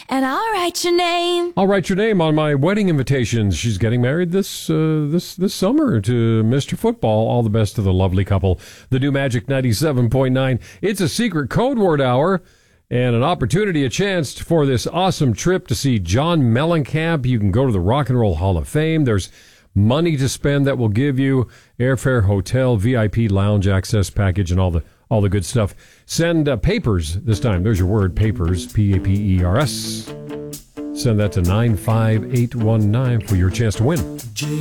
and I'll write your name. I'll write your name on my wedding invitations. She's getting married this summer to Mr. Football. All the best to the lovely couple. The new Magic 97.9. It's a secret code word hour and an opportunity, a chance for this awesome trip to see John Mellencamp. You can go to the Rock and Roll Hall of Fame. There's money to spend that will give you airfare, hotel, VIP lounge access package, and all the good stuff. Send papers this time. There's your word, papers, Papers. Send that to 95819 for your chance to win.